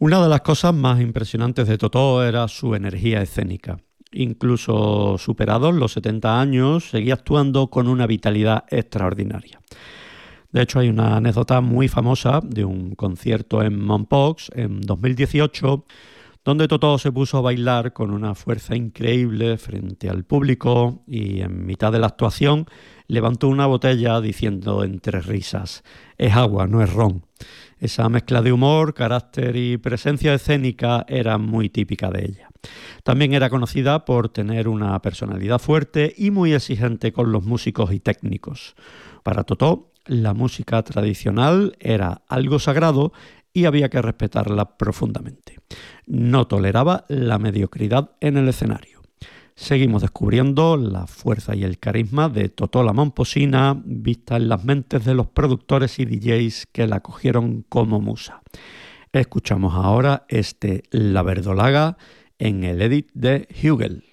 Una de las cosas más impresionantes de Totó era su energía escénica. Incluso superados los 70 años, seguía actuando con una vitalidad extraordinaria. De hecho, hay una anécdota muy famosa de un concierto en Mompox en 2018, donde Totó se puso a bailar con una fuerza increíble frente al público y en mitad de la actuación levantó una botella diciendo entre risas: «Es agua, no es ron». Esa mezcla de humor, carácter y presencia escénica era muy típica de ella. También era conocida por tener una personalidad fuerte y muy exigente con los músicos y técnicos. Para Totó, la música tradicional era algo sagrado y había que respetarla profundamente. No toleraba la mediocridad en el escenario. Seguimos descubriendo la fuerza y el carisma de Totó la Momposina, vista en las mentes de los productores y DJs que la cogieron como musa. Escuchamos ahora La Verdolaga en el edit de Hugel.